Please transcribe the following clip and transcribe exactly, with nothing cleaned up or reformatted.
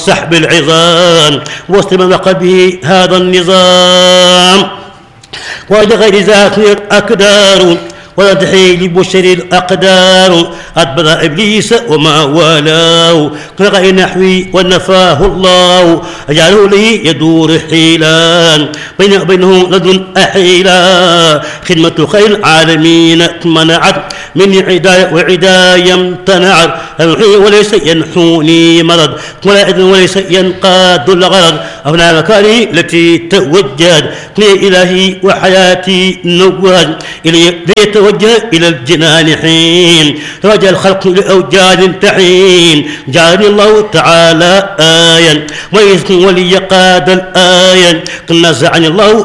سحب العظام واستمر به هذا النظام ولغير ذات أكدار ويدحي لبشر الأقدار أدبر إبليس وما والاه كغير نحوي ونفاه الله أجعله لي يدور حيلان بين وبينه لدن أحيلا خدمة خير العالمين منعت من عداية وعداية امتنعت وليس ينحوني مرض ولا إذن وليس ينقاد الغرض أفنى مكاني التي توجد لي إلهي وحياتي نواد إلي توجه إلى الجنان حين توجه الخلق لأوجاد تحين جعلني الله تعالى آيا ويسكن ولي قاد الآية قل نزعني الله